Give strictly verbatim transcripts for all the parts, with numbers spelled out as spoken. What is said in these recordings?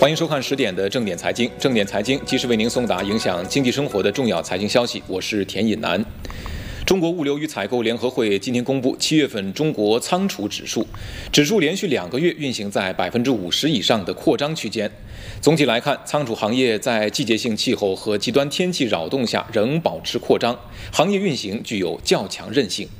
欢迎收看十点的正点财经。正点财经及时为您送达影响经济生活的重要财经消息，我是田引南。中国物流与采购联合会今天公布七月份中国仓储指数，指数连续两个月运行在百分之五十以上的扩张区间。总体来看，仓储行业在季节性气候和极端天气扰动下仍保持扩张，行业运行具有较强韧性。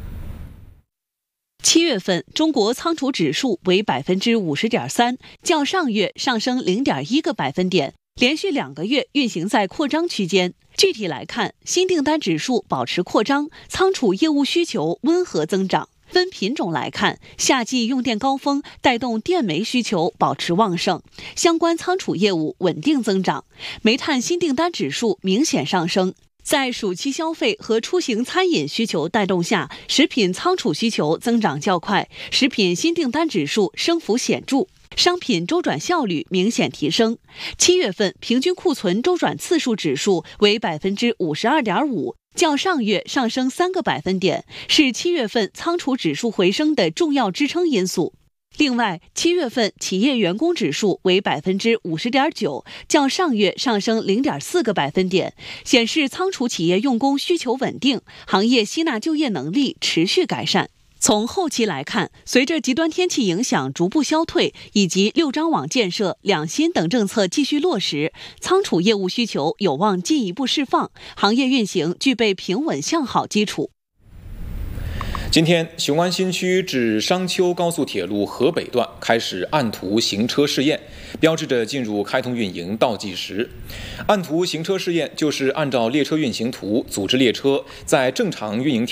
七月份，中国仓储指数为百分之五十点三，较上月上升零点一个百分点，连续两个月运行在扩张区间。具体来看，新订单指数保持扩张，仓储业务需求温和增长。分品种来看，夏季用电高峰带动电煤需求保持旺盛，相关仓储业务稳定增长。煤炭新订单指数明显上升。在暑期消费和出行餐饮需求带动下，食品仓储需求增长较快，食品新订单指数升幅显著，商品周转效率明显提升。七月份平均库存周转次数指数为百分之五十二点五，较上月上升三个百分点，是七月份仓储指数回升的重要支撑因素。另外，七月份企业员工指数为百分之五十点九，较上月上升零点四个百分点，显示仓储企业用工需求稳定，行业吸纳就业能力持续改善。从后期来看，随着极端天气影响逐步消退，以及六张网建设、两新等政策继续落实，仓储业务需求有望进一步释放，行业运行具备平稳向好基础。 今天，雄安新区至商丘高速铁路河北段开始按图行车试验，标志着进入开通运营倒计时。按图行车试验就是按照列车运行图组织列车在正常运营条